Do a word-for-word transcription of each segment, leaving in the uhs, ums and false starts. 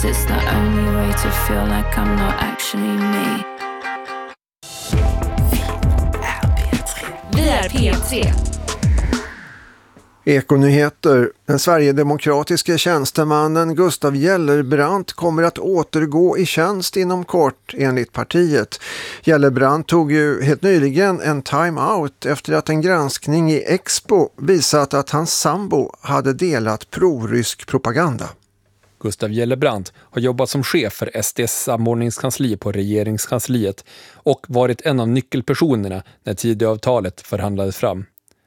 It's the only way to feel like I'm not actually me. Vi är P tre. Ekonyheter. Den sverigedemokratiske tjänstemannen Gustav Gellerbrandt kommer att återgå i tjänst inom kort enligt partiet. Gellerbrandt tog ju helt nyligen en time-out efter att en granskning i Expo visat att hans sambo hade delat prorysk propaganda. Gustav Gellerbrandt har jobbat som chef för S D:s samordningskansli på regeringskansliet och varit en av nyckelpersonerna när Tidöavtalet förhandlades fram.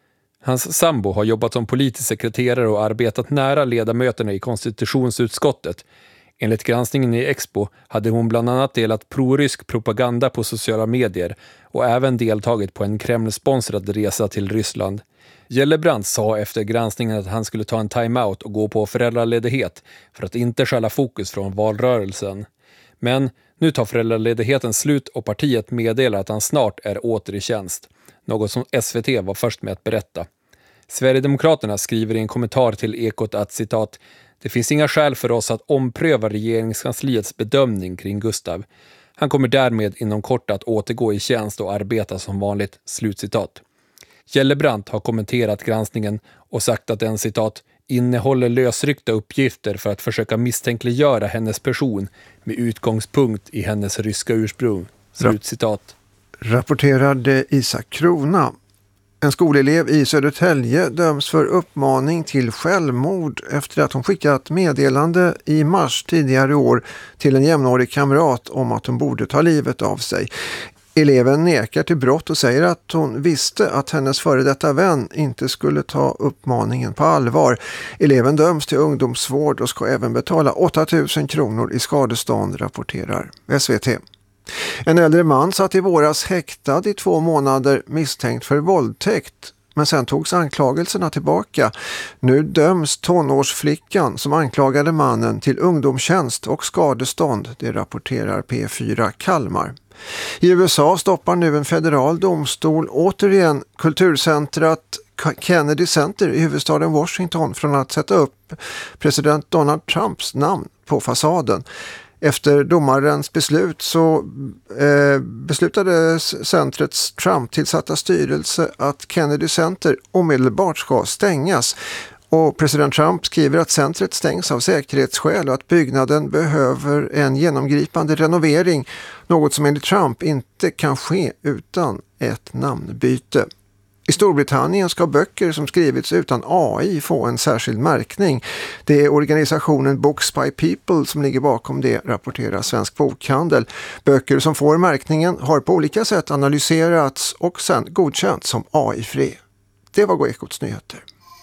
Hans sambo har jobbat som politisk sekreterare och arbetat nära ledamöterna i konstitutionsutskottet. Enligt granskningen i Expo hade hon bland annat delat prorysk propaganda på sociala medier och även deltagit på en Kreml-sponsrad resa till Ryssland. Gellerbrandt sa efter granskningen att han skulle ta en timeout och gå på föräldraledighet för att inte stjäla fokus från valrörelsen. Men nu tar föräldraledigheten slut och partiet meddelar att han snart är åter i tjänst. Något som S V T var först med att berätta. Sverigedemokraterna skriver i en kommentar till Ekot att citat, det finns inga skäl för oss att ompröva regeringskansliets bedömning kring Gustav. Han kommer därmed inom kort att återgå i tjänst och arbeta som vanligt, slutcitat. Gellerbrandt har kommenterat granskningen och sagt att den citat innehåller lösryckta uppgifter för att försöka misstänkliggöra hennes person med utgångspunkt i hennes ryska ursprung, slutcitat. Rapporterade Isak Krona. En skolelev i Södertälje döms för uppmaning till självmord efter att hon skickat meddelande i mars tidigare år till en jämnårig kamrat om att hon borde ta livet av sig. Eleven nekar till brott och säger att hon visste att hennes före detta vän inte skulle ta uppmaningen på allvar. Eleven döms till ungdomsvård och ska även betala åtta tusen kronor i skadestånd, rapporterar S V T. En äldre man satt i våras häktad i två månader misstänkt för våldtäkt, men sen togs anklagelserna tillbaka. Nu döms tonårsflickan som anklagade mannen till ungdomstjänst och skadestånd, det rapporterar P fyra Kalmar. I U S A stoppar nu en federal domstol återigen kulturcentrat Kennedy Center i huvudstaden Washington från att sätta upp president Donald Trumps namn på fasaden. Efter domarens beslut så eh, beslutade centrets Trump-tillsatta styrelse att Kennedy Center omedelbart ska stängas. Och president Trump skriver att centret stängs av säkerhetsskäl och att byggnaden behöver en genomgripande renovering, något som enligt Trump inte kan ske utan ett namnbyte. I Storbritannien ska böcker som skrivits utan A I få en särskild märkning. Det är organisationen Books by People som ligger bakom det, rapporterar Svensk Bokhandel. Böcker som får märkningen har på olika sätt analyserats och sen godkänts som A I-fri. Det var Ekots nyheter.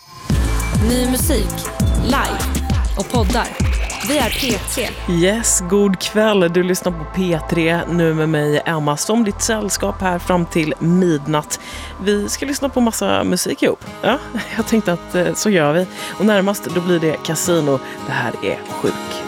Ny musik, live och poddar. Vi är P tre. Yes, god kväll. Du lyssnar på P tre nu med mig, Emma, som ditt sällskap här fram till midnatt. Vi ska lyssna på massa musik ihop. Ja, jag tänkte att så gör vi. Och närmast då blir det Casino. Det här är Sjuk.